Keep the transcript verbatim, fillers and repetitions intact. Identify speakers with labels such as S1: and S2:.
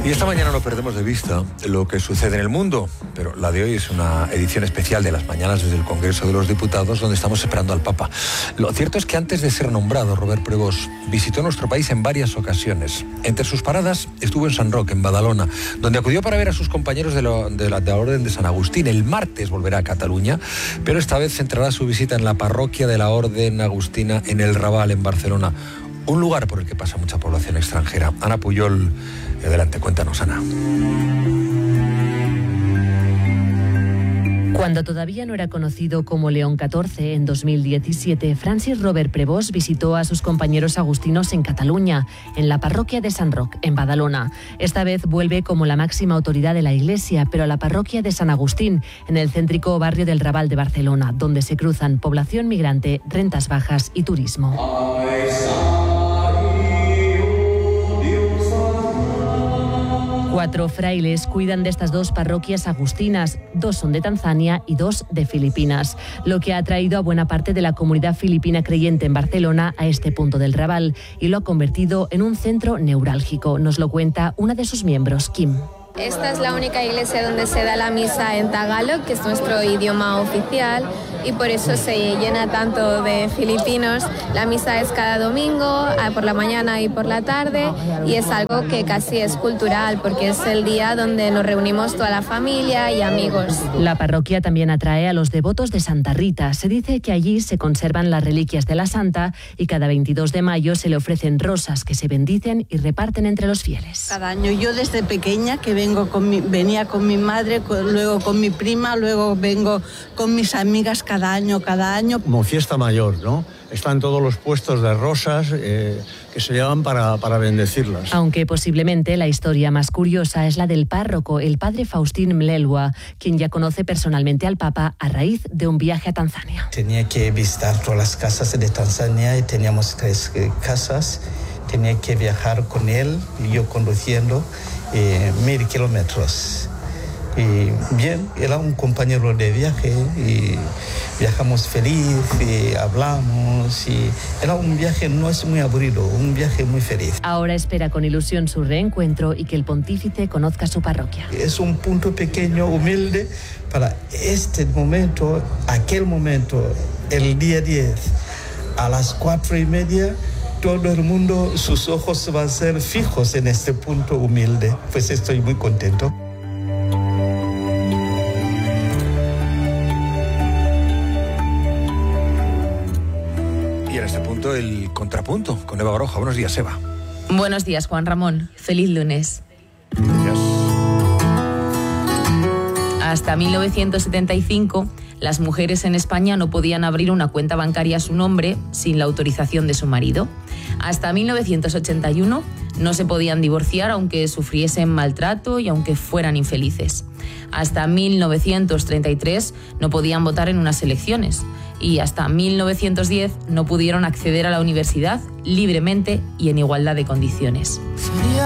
S1: Y esta mañana no perdemos de vista lo que sucede en el mundo, pero la de hoy es una edición especial de las mañanas desde el Congreso de los Diputados, donde estamos esperando al Papa. Lo cierto es que antes de ser nombrado, Robert Prevost visitó nuestro país en varias ocasiones. Entre sus paradas estuvo en San Roque, en Badalona, donde acudió para ver a sus compañeros de, lo, de, la, de la Orden de San Agustín. El martes volverá a Cataluña, pero esta vez centrará su visita en la parroquia de la Orden Agustina en el Raval, en Barcelona. Un lugar por el que pasa mucha población extranjera. Ana Puyol, adelante, cuéntanos, Ana.
S2: Cuando todavía no era conocido como León catorce, en dos mil diecisiete, Francis Robert Prevost visitó a sus compañeros agustinos en Cataluña, en la parroquia de Sant Roc, en Badalona. Esta vez vuelve como la máxima autoridad de la Iglesia, pero a la parroquia de San Agustín, en el céntrico barrio del Raval de Barcelona, donde se cruzan población migrante, rentas bajas y turismo. Cuatro frailes cuidan de estas dos parroquias agustinas, dos son de Tanzania y dos de Filipinas, lo que ha atraído a buena parte de la comunidad filipina creyente en Barcelona a este punto del Raval y lo ha convertido en un centro neurálgico. Nos lo cuenta una de sus miembros, Kim.
S3: Esta es la única iglesia donde se da la misa en tagalog, que es nuestro idioma oficial, y por eso se llena tanto de filipinos. La misa es cada domingo, por la mañana y por la tarde, y es algo que casi es cultural, porque es el día donde nos reunimos toda la familia y amigos.
S2: La parroquia también atrae a los devotos de Santa Rita. Se dice que allí se conservan las reliquias de la santa y cada veintidós de mayo se le ofrecen rosas que se bendicen y reparten entre los fieles.
S4: Cada año, yo desde pequeña que vengo con mi, venía con mi madre, con, luego con mi prima, luego vengo con mis amigas cada año, cada año.
S5: Como fiesta mayor, ¿no? Están todos los puestos de rosas eh, que se llevan para, para bendecirlas.
S2: Aunque posiblemente la historia más curiosa es la del párroco, el padre Faustín Mlelwa, quien ya conoce personalmente al Papa a raíz de un viaje a Tanzania.
S6: Tenía que visitar todas las casas de Tanzania y teníamos tres casas. Tenía que viajar con él, y yo conduciendo eh, mil kilómetros. Y bien, era un compañero de viaje y viajamos feliz y hablamos y era un viaje, no es muy aburrido, un viaje muy feliz.
S2: Ahora espera con ilusión su reencuentro y que el pontífice conozca su parroquia.
S6: Es un punto pequeño, humilde, para este momento, aquel momento, el día diez, a las cuatro y media, todo el mundo, sus ojos van a ser fijos en este punto humilde. Pues estoy muy contento.
S1: Y en este punto el contrapunto con Eva Baroja. Buenos días, Eva.
S7: Buenos días, Juan Ramón. Feliz lunes.
S1: Gracias.
S7: Hasta mil novecientos setenta y cinco, las mujeres en España no podían abrir una cuenta bancaria a su nombre sin la autorización de su marido. Hasta mil novecientos ochenta y uno no se podían divorciar aunque sufriesen maltrato y aunque fueran infelices. Hasta mil novecientos treinta y tres no podían votar en unas elecciones. Y hasta mil novecientos diez no pudieron acceder a la universidad libremente y en igualdad de condiciones.